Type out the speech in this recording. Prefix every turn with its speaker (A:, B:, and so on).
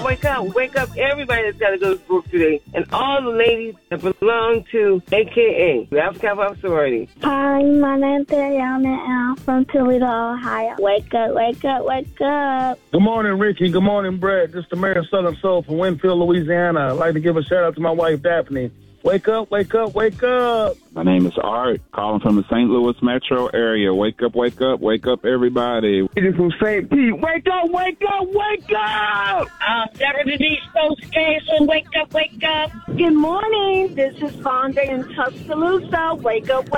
A: wake up. Wake up everybody that's got to go to school today. And all the ladies that belong to AKA, the Alpha Kappa Sorority.
B: Hi, my name's Ariana, and I'm from Toledo, Ohio. Wake up, wake up, wake up.
C: Good morning, Ricky. Good morning, Brett. This is the Mayor of Southern Soul from Winfield, Louisiana. I'd like to give a shout-out to my wife, Daphne. Wake up, wake up, wake up.
D: My name is Art, calling from the St. Louis metro area. Wake up, wake up, wake up, everybody.
C: It is from St. Pete. Wake up, wake up, wake up.
E: Deborah Denise Spokesperson. Wake up, wake up.
F: Good morning. This is Fonda in Tuscaloosa. Wake up,